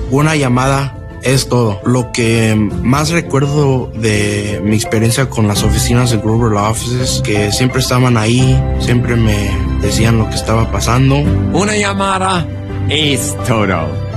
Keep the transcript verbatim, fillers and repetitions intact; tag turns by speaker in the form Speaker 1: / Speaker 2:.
Speaker 1: una llamada es todo. Lo que más recuerdo de mi experiencia con las oficinas de Grover Law Offices, que siempre estaban ahí, siempre me decían lo que estaba pasando.
Speaker 2: Una llamada es todo.